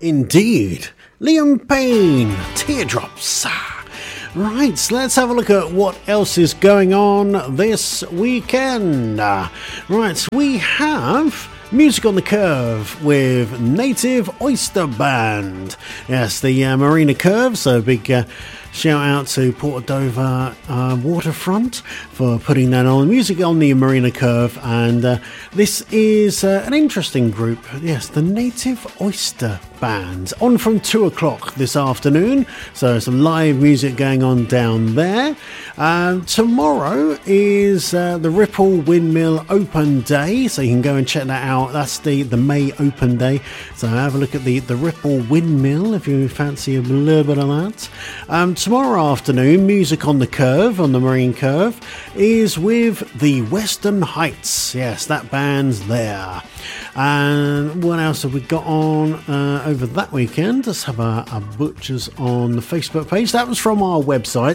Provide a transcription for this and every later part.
Indeed. Liam Payne, Teardrops. Right, let's have a look at what else is going on this weekend. Right, we have Music on the Curve with Native Oyster Band. Yes, the Marina Curve, so big shout out to Port Dover Waterfront for putting that on. Music on the Marina Curve, and this is an interesting group. Yes, the Native Oyster Band. On from 2 o'clock this afternoon, so some live music going on down there. Tomorrow is the Ripple Windmill Open Day, so you can go and check that out. That's the May Open Day, so have a look at the Ripple Windmill if you fancy a little bit of that. Tomorrow afternoon, Music on the Curve, on the Marine Curve, is with the Western Heights. Yes, that band's there. And what else have we got on over that weekend? Let's have a Butchers on the Facebook page. That was from our website,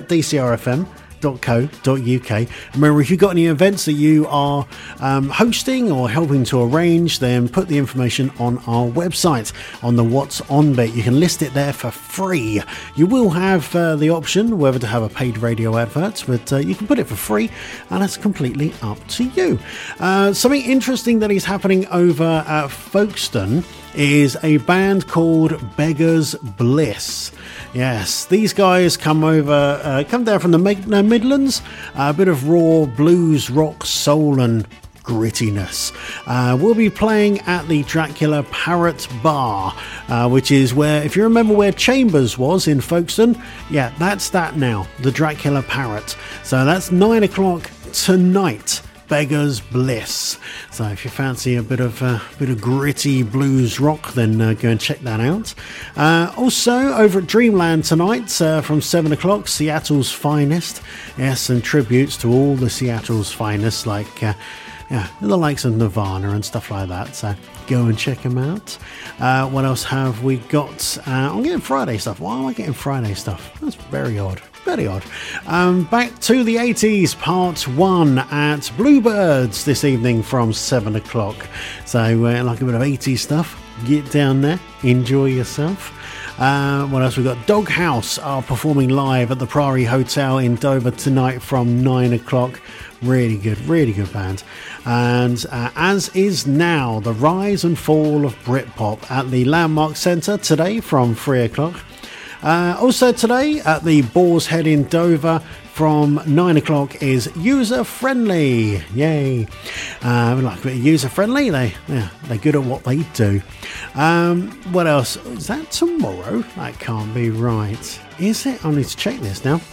dcrfm.co.uk. Remember, if you've got any events that you are hosting or helping to arrange, then put the information on our website on the What's On bit. You can list it there for free. You will have the option whether to have a paid radio advert, but you can put it for free, and it's completely up to you. Something interesting that is happening over at Folkestone is a band called Beggars Bliss. Yes, these guys come down from the Midlands, a bit of raw blues, rock, soul and grittiness. We'll be playing at the Dracula Parrot Bar, which is where, if you remember where Chambers was in Folkestone, yeah, that's that now, the Dracula Parrot. So that's 9 o'clock tonight. Beggars Bliss. So if you fancy a bit of gritty blues rock, then go and check that out. Also over at Dreamland tonight from 7 o'clock, Seattle's Finest. Yes, and tributes to all the Seattle's finest, like the likes of Nirvana and stuff like that. So go and check them out. What else have we got? I'm getting Friday stuff. Why am I getting Friday stuff? That's very odd. Very odd. Back to the 80s, part 1 at Bluebirds this evening from 7 o'clock. So, like a bit of 80s stuff, get down there, enjoy yourself. What else we got? Doghouse are performing live at the Prairie Hotel in Dover tonight from 9 o'clock. Really good band. And as is now, the rise and fall of Britpop at the Landmark Centre today from 3 o'clock. Also today at the Boar's Head in Dover from 9 o'clock is User Friendly. Yay. We like a bit of User Friendly. They're good at what they do. What else? Is that tomorrow? That can't be right. Is it? I need to check this now.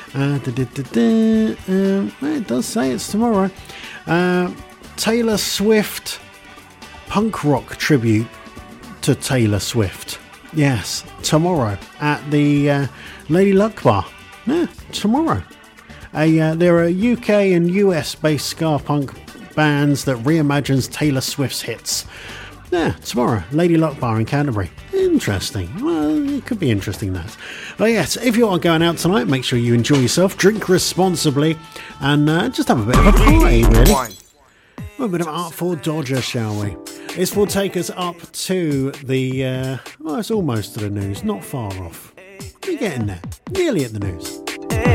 It does say it's tomorrow. Taylor Swift punk rock tribute to Taylor Swift. Yes, tomorrow at the Lady Luck Bar. Yeah, tomorrow. There are UK and US based ska punk bands that reimagines Taylor Swift's hits. Yeah, tomorrow, Lady Luck Bar in Canterbury. Interesting. Well, it could be interesting, that. But yes, if you are going out tonight, make sure you enjoy yourself, drink responsibly, and just have a bit of a party, really. A bit of Artful Dodger, shall we? This will take us up to the, it's almost to the news, not far off. We're getting there, nearly at the news.